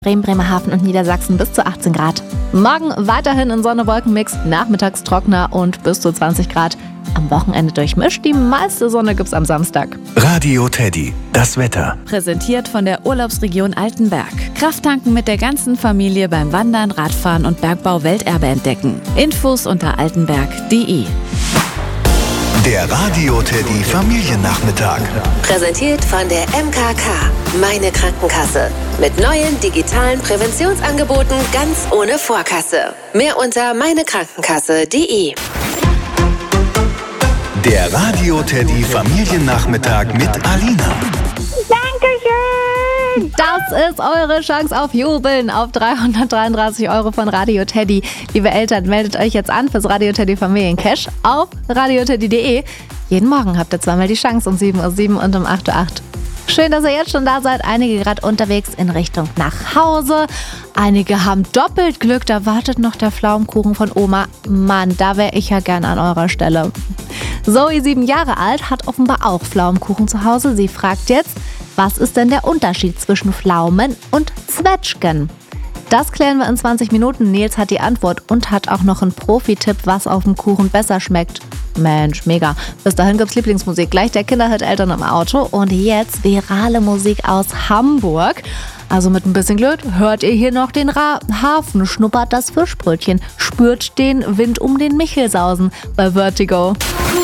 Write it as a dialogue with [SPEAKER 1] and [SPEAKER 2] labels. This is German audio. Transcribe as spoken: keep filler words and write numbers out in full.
[SPEAKER 1] Bremen, Bremerhaven und Niedersachsen bis zu achtzehn Grad. Morgen weiterhin in Sonne-Wolken-Mix, nachmittags trockener und bis zu zwanzig Grad. Am Wochenende durchmischt, die meiste Sonne gibt's am Samstag.
[SPEAKER 2] Radio Teddy, das Wetter.
[SPEAKER 3] Präsentiert von der Urlaubsregion Altenberg. Krafttanken mit der ganzen Familie beim Wandern, Radfahren und Bergbau Welterbe entdecken. Infos unter altenberg punkt de.
[SPEAKER 2] Der Radio Teddy Familiennachmittag.
[SPEAKER 4] Präsentiert von der M K K, meine Krankenkasse. Mit neuen digitalen Präventionsangeboten ganz ohne Vorkasse. Mehr unter meinekrankenkasse punkt de.
[SPEAKER 2] Der Radio Teddy Familiennachmittag mit Alina.
[SPEAKER 1] Dankeschön! Das ist eure Chance auf Jubeln auf dreihundertdreiunddreißig Euro von Radio Teddy. Liebe Eltern, meldet euch jetzt an fürs Radio Teddy Familiencash auf radio teddy punkt de. Jeden Morgen habt ihr zweimal die Chance um sieben Uhr sieben und um acht Uhr acht. Schön, dass ihr jetzt schon da seid. Einige gerade unterwegs in Richtung nach Hause. Einige haben doppelt Glück. Da wartet noch der Pflaumenkuchen von Oma. Mann, da wäre ich ja gern an eurer Stelle. Zoe, sieben Jahre alt, hat offenbar auch Pflaumenkuchen zu Hause. Sie fragt jetzt, was ist denn der Unterschied zwischen Pflaumen und Zwetschgen? Das klären wir in zwanzig Minuten. Nils hat die Antwort und hat auch noch einen Profi-Tipp, was auf dem Kuchen besser schmeckt. Mensch, mega. Bis dahin gibt's Lieblingsmusik. Gleich der Kinderhit Eltern im Auto. Und jetzt virale Musik aus Hamburg. Also mit ein bisschen Glück hört ihr hier noch den Ra- Hafen, schnuppert das Fischbrötchen, spürt den Wind um den Michel sausen bei Vertigo.